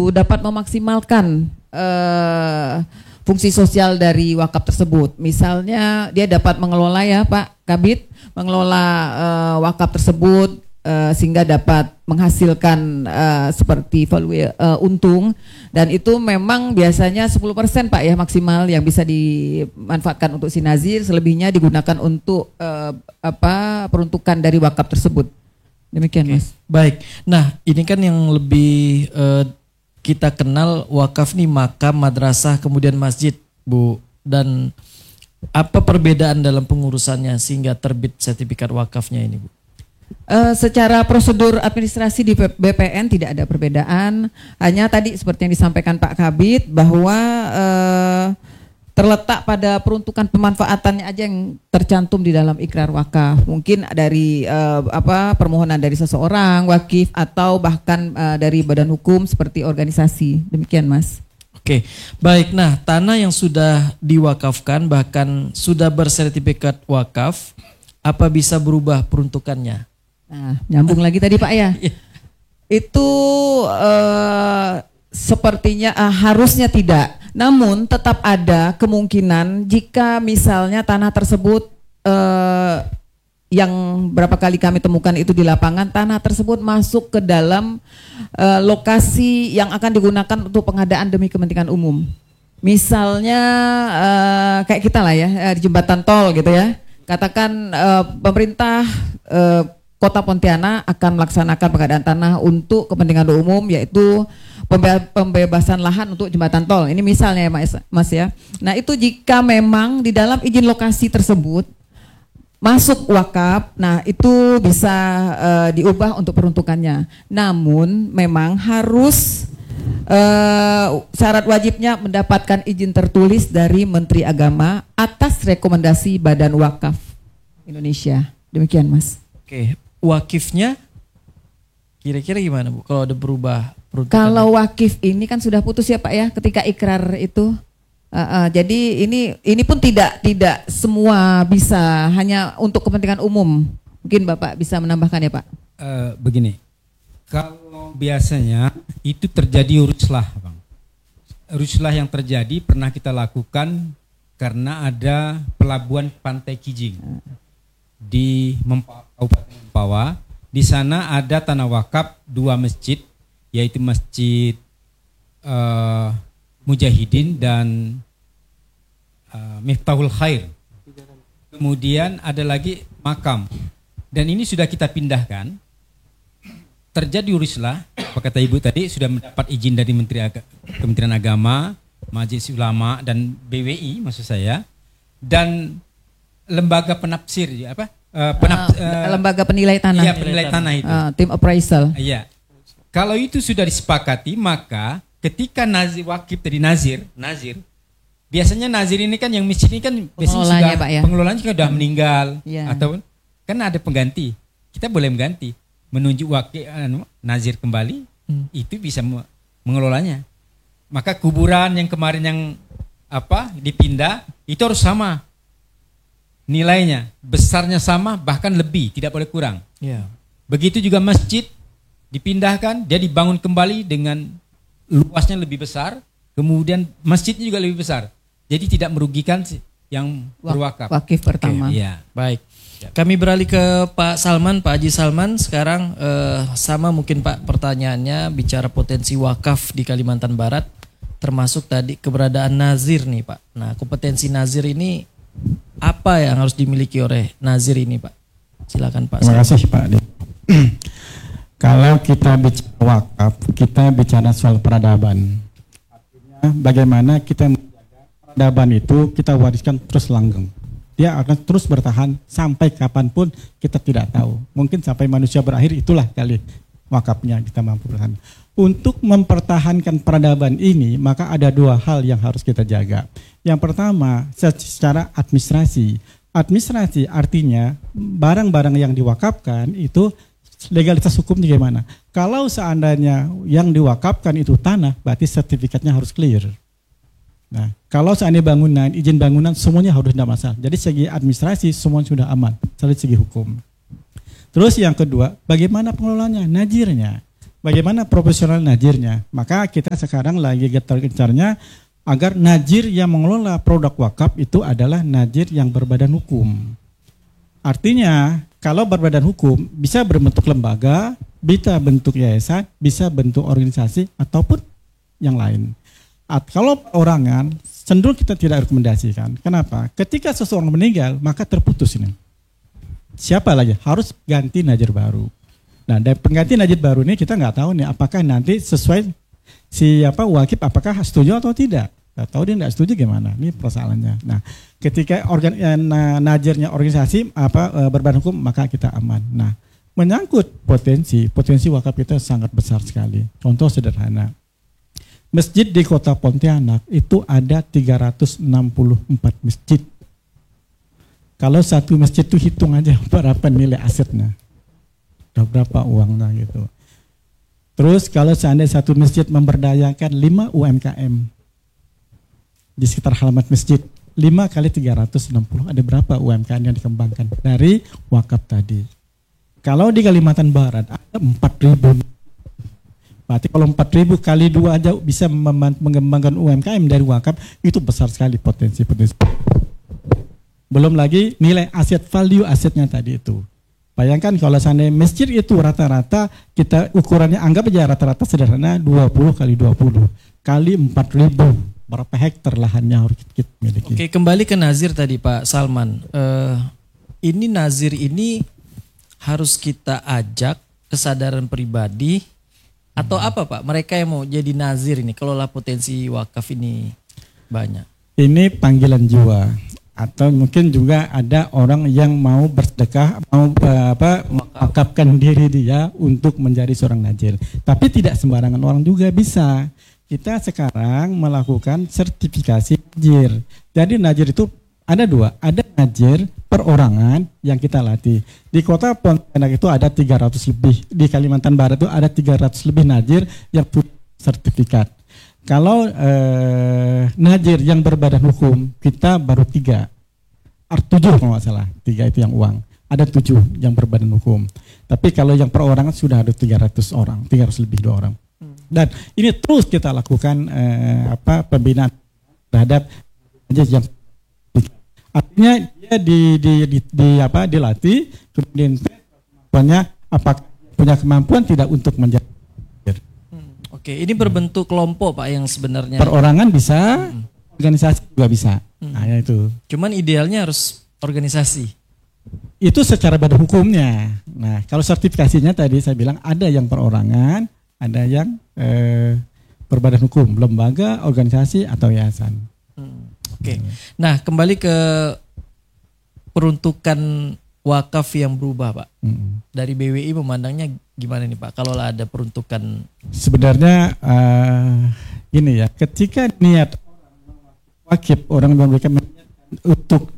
itu dapat memaksimalkan fungsi sosial dari wakaf tersebut. Misalnya dia dapat mengelola ya Pak Kabid, mengelola wakaf tersebut sehingga dapat menghasilkan seperti untung, dan itu memang biasanya 10% Pak ya maksimal yang bisa dimanfaatkan untuk si nazir, selebihnya digunakan untuk peruntukan dari wakaf tersebut. Demikian Mas. Baik. Nah, ini kan yang lebih kita kenal wakaf nih makam, madrasah, kemudian masjid, Bu. Dan apa perbedaan dalam pengurusannya sehingga terbit sertifikat wakafnya ini, Bu? Secara prosedur administrasi di BPN tidak ada perbedaan. Hanya tadi seperti yang disampaikan Pak Kabid bahwa terletak pada peruntukan pemanfaatannya aja yang tercantum di dalam ikrar wakaf. Mungkin dari permohonan dari seseorang wakif atau bahkan dari badan hukum seperti organisasi. Demikian Mas. Oke, baik. Nah, tanah yang sudah diwakafkan bahkan sudah bersertifikat wakaf, apa bisa berubah peruntukannya? Nah, nyambung lagi tadi Pak ya. Itu sepertinya harusnya tidak. Namun tetap ada kemungkinan jika misalnya tanah tersebut yang berapa kali kami temukan itu di lapangan, tanah tersebut masuk ke dalam lokasi yang akan digunakan untuk pengadaan demi kepentingan umum. Misalnya kayak kita lah ya di jembatan tol gitu ya. Katakan pemerintah Kota Pontianak akan melaksanakan pengadaan tanah untuk kepentingan umum, yaitu pembebasan lahan untuk jembatan tol. Ini misalnya ya Mas ya. Nah itu jika memang di dalam izin lokasi tersebut masuk wakaf, nah itu bisa diubah untuk peruntukannya. Namun memang harus syarat wajibnya mendapatkan izin tertulis dari Menteri Agama atas rekomendasi Badan Wakaf Indonesia. Demikian Mas. Oke. Wakifnya kira-kira gimana Bu kalau ada berubah peruntukan? Kalau wakif ini kan sudah putus ya Pak ya ketika ikrar itu. Jadi ini pun tidak semua bisa, hanya untuk kepentingan umum. Mungkin Bapak bisa menambahkan ya Pak. Begini, kalau biasanya itu terjadi ruslah Bang. Ruslah yang terjadi pernah kita lakukan karena ada pelabuhan Pantai Kijing di Kabupaten Mempawah. Di sana ada tanah wakaf 2 masjid, yaitu Masjid Mujahidin dan Miftahul Khair. Kemudian ada lagi makam. Dan ini sudah kita pindahkan. Terjadi ruslah, apa kata Ibu tadi, sudah mendapat izin dari Kementerian Agama, Majelis Ulama dan BWI maksud saya, dan lembaga penafsir lembaga penilai tanah. Iya, penilai tanah itu. Tim appraisal. Iya. Kalau itu sudah disepakati, maka ketika nazir wakif tadi nazir, biasanya nazir ini kan yang miskin ini kan biasanya sudah Pak, ya? pengelolanya sudah meninggal, ya. Atau kan ada pengganti. Kita boleh mengganti, menunjuk wakil nazir kembali, itu bisa mengelolanya. Maka kuburan yang kemarin yang dipindah itu harus sama nilainya, besarnya sama, bahkan lebih, tidak boleh kurang. Ya. Begitu juga masjid dipindahkan, dia dibangun kembali dengan luasnya lebih besar, kemudian masjidnya juga lebih besar. Jadi tidak merugikan yang berwakaf. Wakif pertama. Iya. Baik. Kami beralih ke Pak Salman, Pak Haji Salman. Sekarang sama mungkin Pak pertanyaannya, bicara potensi wakaf di Kalimantan Barat, termasuk tadi keberadaan nazir nih Pak. Nah, kompetensi nazir ini apa yang harus dimiliki oleh nazir ini Pak? Silakan Pak. Terima kasih Pak. Kalau kita bicara wakaf, kita bicara soal peradaban. Artinya bagaimana kita menjaga peradaban itu kita wariskan terus langgeng. Dia akan terus bertahan sampai kapanpun kita tidak tahu. Mungkin sampai manusia berakhir, itulah kali wakafnya kita mampu bertahan. Untuk mempertahankan peradaban ini, maka ada 2 hal yang harus kita jaga. Yang pertama, secara administrasi. Administrasi artinya barang-barang yang diwakafkan itu legalitas hukumnya gimana. Kalau seandainya yang diwakafkan itu tanah, berarti sertifikatnya harus clear. Nah, kalau seandainya bangunan, izin bangunan semuanya harus tidak masalah. Jadi segi administrasi semuanya sudah aman, dari segi hukum. Terus yang kedua, bagaimana pengelolanya, nazirnya. bagaimana profesional najirnya. Maka kita sekarang lagi gencar-gencarnya agar najir yang mengelola produk wakaf itu adalah najir yang berbadan hukum. Artinya kalau berbadan hukum bisa berbentuk lembaga, bisa bentuk yayasan, bisa bentuk organisasi ataupun yang lain. Kalau perorangan cenderung kita tidak rekomendasikan. Kenapa? Ketika seseorang meninggal maka terputus ini. Siapa lagi? Harus ganti najir baru. Nah, dari pengganti najir baru ini kita nggak tahu nih apakah nanti sesuai siapa wakif apakah setuju atau tidak. Tahu dia nggak setuju gimana? Ini persoalannya. Nah, ketika najirnya organisasi berbadan hukum maka kita aman. Nah, menyangkut potensi wakaf kita sangat besar sekali. Contoh sederhana. Masjid di Kota Pontianak itu ada 364 masjid. Kalau satu masjid itu hitung aja berapa nilai asetnya. Berapa uangnya gitu. Terus kalau seandainya satu masjid memberdayakan 5 UMKM di sekitar halaman masjid, 5 kali 360 ada berapa UMKM yang dikembangkan dari wakaf tadi. Kalau di Kalimantan Barat ada 4.000. Berarti kalau 4.000 kali 2 aja bisa mengembangkan UMKM dari wakaf, itu besar sekali potensi. Belum lagi nilai aset, value asetnya tadi itu. Bayangkan kalau seandainya masjid itu rata-rata kita ukurannya anggap aja rata-rata sederhana 20 kali 20 kali 4.000. Berapa hektar lahannya harus kita miliki. Oke, kembali ke nazir tadi Pak Salman. Ini nazir ini harus kita ajak kesadaran pribadi atau apa Pak? Mereka yang mau jadi nazir ini, kalau lah potensi wakaf ini banyak. Ini panggilan jiwa. Atau mungkin juga ada orang yang mau bersedekah, mau mewakafkan diri dia untuk menjadi seorang nazir. Tapi tidak sembarangan orang juga bisa. Kita sekarang melakukan sertifikasi nazir. Jadi nazir itu ada 2, ada najir perorangan yang kita latih. Di Kota Pontianak itu ada 300 lebih. Di Kalimantan Barat itu ada 300 lebih najir yang punya sertifikat. Kalau najir yang berbadan hukum kita baru 3. 7 kalau nggak salah. 3 itu yang uang. Ada 7 yang berbadan hukum. Tapi kalau yang perorangan sudah ada 300 orang, 300 lebih 2 orang. Dan ini terus kita lakukan pembinaan terhadap najir yang artinya dia dilatih, kemudian apakah punya kemampuan tidak untuk menjadi. Oke, ini berbentuk kelompok Pak yang sebenarnya. Perorangan bisa, organisasi juga bisa. Nah, ya itu. Cuman idealnya harus organisasi. Itu secara badan hukumnya. Nah, kalau sertifikasinya tadi saya bilang ada yang perorangan, ada yang berbadan hukum, lembaga, organisasi atau yayasan. Oke. Nah, kembali ke peruntukan wakaf yang berubah, Pak. Dari BWI memandangnya gimana nih, Pak? Kalau ada peruntukan. Sebenarnya gini ya, ketika niat wakif orang memberikan untuk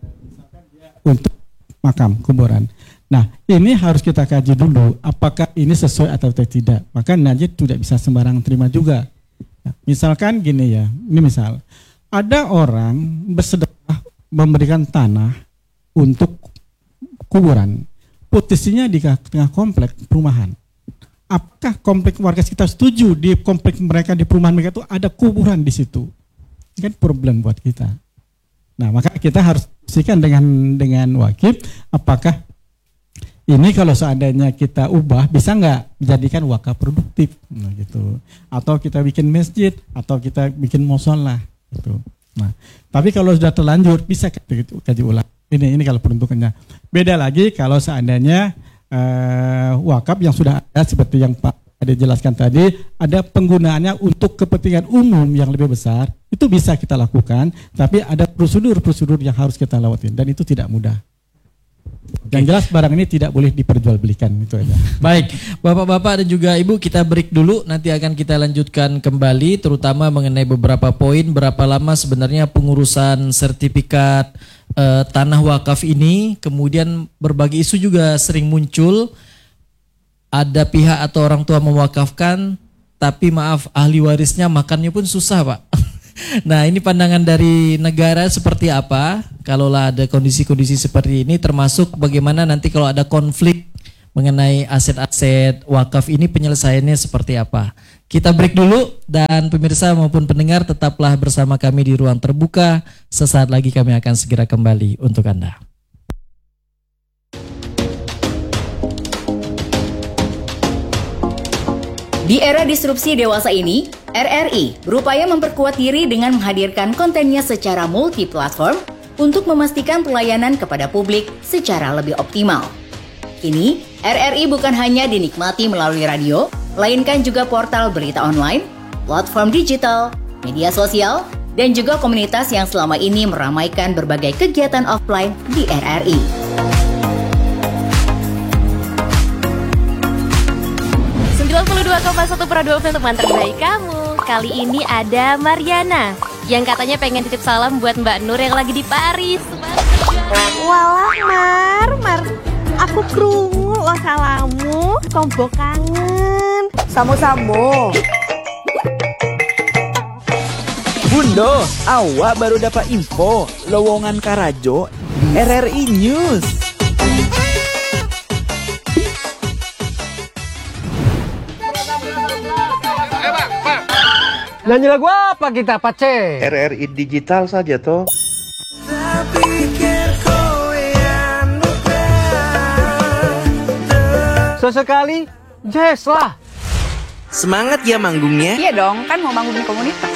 makam kuburan. Nah, ini harus kita kaji dulu apakah ini sesuai atau tidak. Maka najis tidak bisa sembarang terima juga. Nah, misalkan gini ya, ini misal ada orang bersedekah memberikan tanah untuk kuburan. Posisinya di tengah komplek perumahan. Apakah komplek warga sekitar setuju di komplek mereka, di perumahan mereka itu ada kuburan di situ? Ini kan problem buat kita. Nah, maka kita harus diskusikan dengan wakif apakah ini kalau seandainya kita ubah bisa nggak dijadikan wakaf produktif, nah, gitu. Atau kita bikin masjid atau kita bikin musola, gitu. Nah, tapi kalau sudah terlanjur bisa kaji ulang. Ini kalau peruntukannya. Beda lagi kalau seandainya wakaf yang sudah ada seperti yang Pak Ade jelaskan tadi, ada penggunaannya untuk kepentingan umum yang lebih besar, itu bisa kita lakukan, tapi ada prosedur-prosedur yang harus kita lewatin dan itu tidak mudah. Yang jelas barang ini tidak boleh diperjualbelikan, itu aja. Baik, Bapak-bapak dan juga Ibu, kita break dulu, nanti akan kita lanjutkan kembali terutama mengenai beberapa poin, berapa lama sebenarnya pengurusan sertifikat tanah wakaf ini, kemudian berbagai isu juga sering muncul. Ada pihak atau orang tua mewakafkan, tapi maaf ahli warisnya makannya pun susah, Pak. Nah, ini pandangan dari negara seperti apa? Kalaulah ada kondisi-kondisi seperti ini, termasuk bagaimana nanti kalau ada konflik mengenai aset-aset wakaf ini penyelesaiannya seperti apa. Kita break dulu dan pemirsa maupun pendengar tetaplah bersama kami di Ruang Terbuka. Sesaat lagi kami akan segera kembali untuk Anda. Di era disrupsi dewasa ini, RRI berupaya memperkuat diri dengan menghadirkan kontennya secara multi-platform untuk memastikan pelayanan kepada publik secara lebih optimal. Kini, RRI bukan hanya dinikmati melalui radio, melainkan juga portal berita online, platform digital, media sosial, dan juga komunitas yang selama ini meramaikan berbagai kegiatan offline di RRI. Pro2 FM teman terbaik kamu. Kali ini ada Mariana yang katanya pengen titip salam buat Mbak Nur yang lagi di Paris. Walah Mar, aku krungu lo salamu, tombok kangen. Samo-samo. Bundo, awak baru dapat info lowongan Karajo di RRI News. Nyanyi lagu apa kita, Pace? RRI digital saja toh. Sesekali, jazz lah. Semangat ya manggungnya. Iya dong, kan mau manggung di komunitas.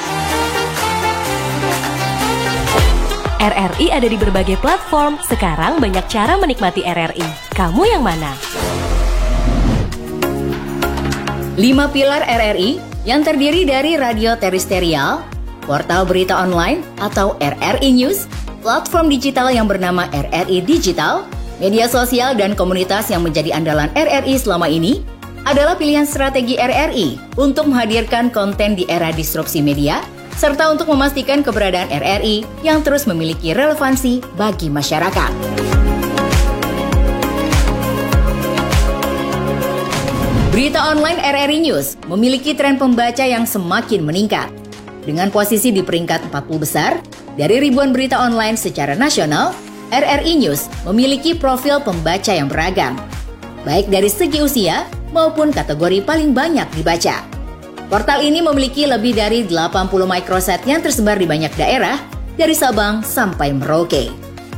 RRI ada di berbagai platform. Sekarang banyak cara menikmati RRI. Kamu yang mana? 5 pilar RRI yang terdiri dari radio terestrial, portal berita online atau RRI News, platform digital yang bernama RRI Digital, media sosial dan komunitas yang menjadi andalan RRI selama ini adalah pilihan strategi RRI untuk menghadirkan konten di era disrupsi media serta untuk memastikan keberadaan RRI yang terus memiliki relevansi bagi masyarakat. Berita online RRI News memiliki tren pembaca yang semakin meningkat. Dengan posisi di peringkat 40 besar, dari ribuan berita online secara nasional, RRI News memiliki profil pembaca yang beragam, baik dari segi usia maupun kategori paling banyak dibaca. Portal ini memiliki lebih dari 80 microsite yang tersebar di banyak daerah, dari Sabang sampai Merauke.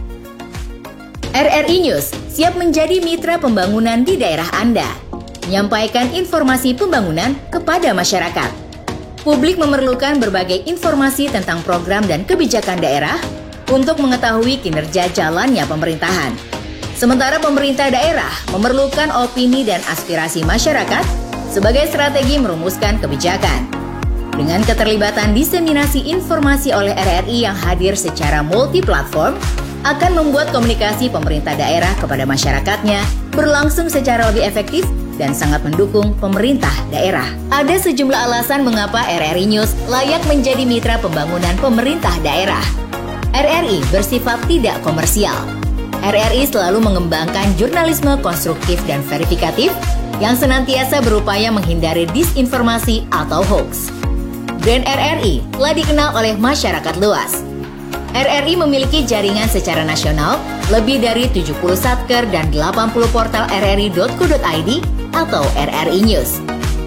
RRI News siap menjadi mitra pembangunan di daerah Anda, menyampaikan informasi pembangunan kepada masyarakat. Publik memerlukan berbagai informasi tentang program dan kebijakan daerah untuk mengetahui kinerja jalannya pemerintahan. Sementara pemerintah daerah memerlukan opini dan aspirasi masyarakat sebagai strategi merumuskan kebijakan. Dengan keterlibatan diseminasi informasi oleh RRI yang hadir secara multi-platform, akan membuat komunikasi pemerintah daerah kepada masyarakatnya berlangsung secara lebih efektif dan sangat mendukung pemerintah daerah. Ada sejumlah alasan mengapa RRI News layak menjadi mitra pembangunan pemerintah daerah. RRI bersifat tidak komersial. RRI selalu mengembangkan jurnalisme konstruktif dan verifikatif yang senantiasa berupaya menghindari disinformasi atau hoax. Brand RRI telah dikenal oleh masyarakat luas. RRI memiliki jaringan secara nasional, lebih dari 70 satker dan 80 portal rri.co.id atau RRI News.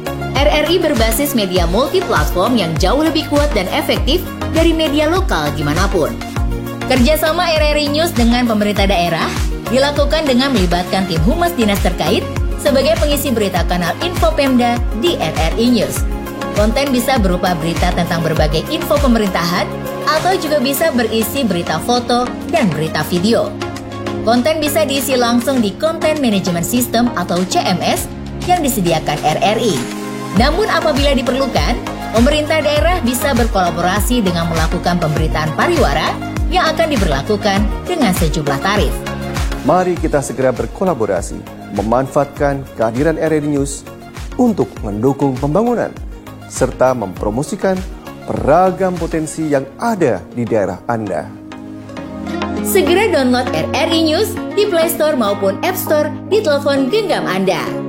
RRI berbasis media multi-platform yang jauh lebih kuat dan efektif dari media lokal dimanapun. Kerjasama RRI News dengan pemerintah daerah dilakukan dengan melibatkan tim humas dinas terkait sebagai pengisi berita kanal Info Pemda di RRI News. Konten bisa berupa berita tentang berbagai info pemerintahan atau juga bisa berisi berita foto dan berita video. Konten bisa diisi langsung di Content Management System atau CMS yang disediakan RRI. Namun apabila diperlukan, pemerintah daerah bisa berkolaborasi dengan melakukan pemberitaan pariwara yang akan diberlakukan dengan sejumlah tarif. Mari kita segera berkolaborasi, memanfaatkan kehadiran RRI News untuk mendukung pembangunan, serta mempromosikan beragam potensi yang ada di daerah Anda. Segera download RRI News di Play Store maupun App Store di telepon genggam Anda.